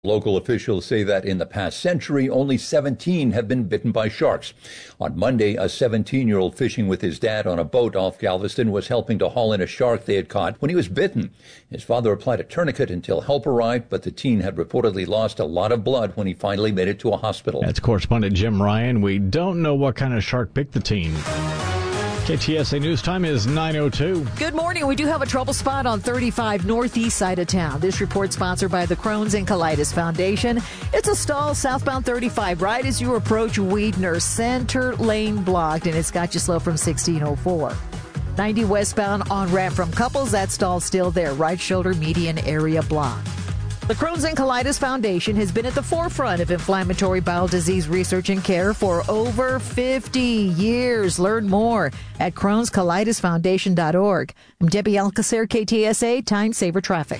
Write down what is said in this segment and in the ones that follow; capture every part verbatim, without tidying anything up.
Local officials say that in the past century, only seventeen have been bitten by sharks. On Monday, a seventeen-year-old fishing with his dad on a boat off Galveston was helping to haul in a shark they had caught when he was bitten. His father applied a tourniquet until help arrived, but the teen had reportedly lost a lot of blood when he finally made it to a hospital. That's correspondent Jim Ryan. We don't know what kind of shark bit the teen. K T S A News Time is nine oh two. Good morning. We do have a trouble spot on thirty-five northeast side of town. This report sponsored by the Crohn's and Colitis Foundation. It's a stall southbound thirty-five right as you approach Weidner. Center lane blocked, and it's got you slow from sixteen oh four. ninety westbound on ramp from Couples. That stall still there. Right shoulder median area blocked. The Crohn's and Colitis Foundation has been at the forefront of inflammatory bowel disease research and care for over fifty years. Learn more at crohns colitis foundation dot org. I'm Debbie Alcacer, K T S A, Time Saver Traffic.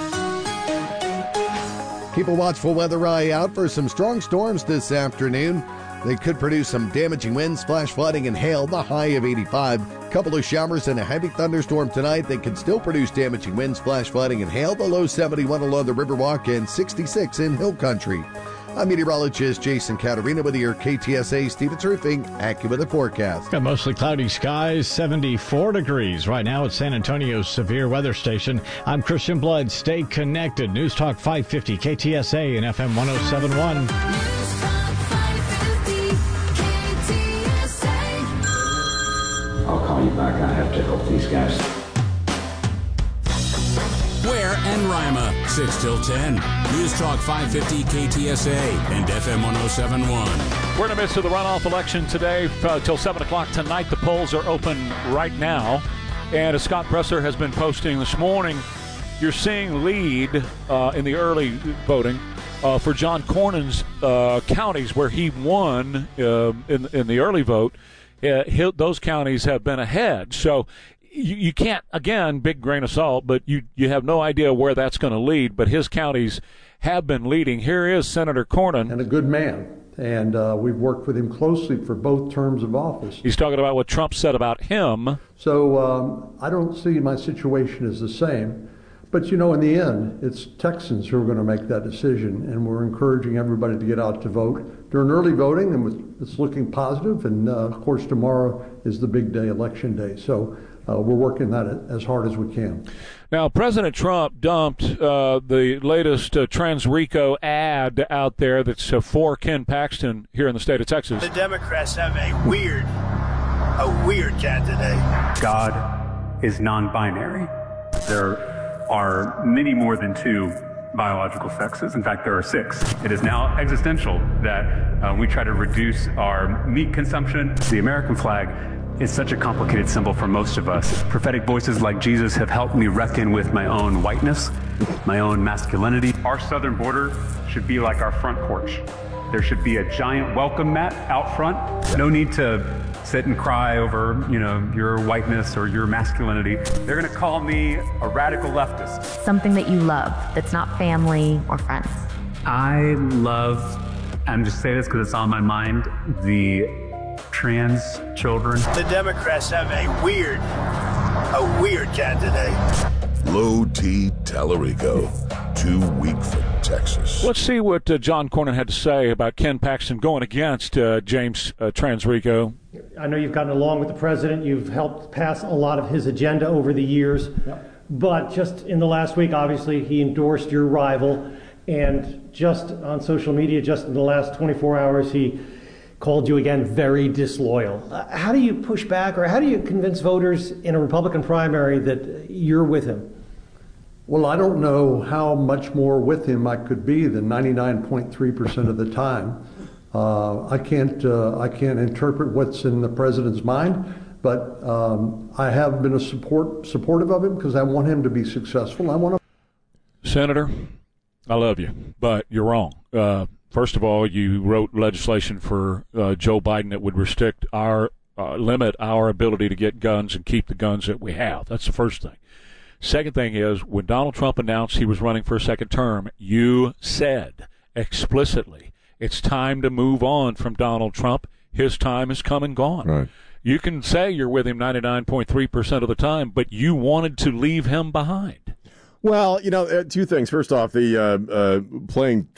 Keep a watchful weather eye out for some strong storms this afternoon. They could produce some damaging winds, flash flooding, and hail, the high of eighty-five. Couple of showers and a heavy thunderstorm tonight. They can still produce damaging winds, flash flooding, and hail, the low seventy-one along the Riverwalk and sixty-six in Hill Country. I'm meteorologist Jason Caterina with your K T S A Stevens Roofing AccuWeather forecast. Got mostly cloudy skies, seventy-four degrees right now at San Antonio's severe weather station. I'm Christian Blood. Stay connected. News Talk five fifty K T S A and F M one oh seven point one. I'll call you back. I have to help these guys. Ware and Rima, six till ten. News Talk five fifty K T S A and F M one oh seven point one. We're in the midst of the runoff election today uh, till seven o'clock tonight. The polls are open right now. And as Scott Presser has been posting this morning, you're seeing lead uh, in the early voting uh, for John Cornyn's uh, counties where he won uh, in, in the early vote. Uh, he, those counties have been ahead. So you, you can't, again, big grain of salt, but you, you have no idea where that's going to lead. But his counties have been leading. Here is Senator Cornyn. And a good man. And uh, we've worked with him closely for both terms of office. He's talking about what Trump said about him. So um, I don't see my situation as the same. But, you know, in the end, it's Texans who are going to make that decision, and we're encouraging everybody to get out to vote during early voting, and it's looking positive. And, uh, of course, tomorrow is the big day, Election Day. So uh, we're working that as hard as we can. Now, President Trump dumped uh, the latest uh, Transrico ad out there that's uh, for Ken Paxton here in the state of Texas. The Democrats have a weird, a weird candidate. God is non-binary. There are many more than two biological sexes. In fact, there are six. It is now existential that uh, we try to reduce our meat consumption. The American flag is such a complicated symbol for most of us. Prophetic voices like Jesus have helped me reckon with my own whiteness, my own masculinity. Our southern border should be like our front porch. There should be a giant welcome mat out front. No need to sit and cry over, you know, your whiteness or your masculinity. They're going to call me a radical leftist. Something that you love that's not family or friends. I love, I'm just saying this because it's on my mind, the trans children. The Democrats have a weird, a weird candidate. Low T Tallarico, too weak for Texas. Let's see what uh, John Cornyn had to say about Ken Paxton going against uh, James uh, Transrico. I know you've gotten along with the president. You've helped pass a lot of his agenda over the years. Yep. But just in the last week, obviously, he endorsed your rival. And just on social media, just in the last twenty-four hours, he called you again very disloyal. Uh, how do you push back, or how do you convince voters in a Republican primary that you're with him? Well, I don't know how much more with him I could be than ninety-nine point three percent of the time. Uh, I can't uh, I can't interpret what's in the president's mind, but um, I have been a support supportive of him because I want him to be successful. I want to. Senator, I love you, but you're wrong. Uh, first of all, you wrote legislation for uh, Joe Biden that would restrict our uh, limit our ability to get guns and keep the guns that we have. That's the first thing. Second thing is, when Donald Trump announced he was running for a second term, you said explicitly, it's time to move on from Donald Trump. His time has come and gone. Right. You can say you're with him ninety-nine point three percent of the time, but you wanted to leave him behind. Well, you know, uh, two things. First off, the uh, uh, playing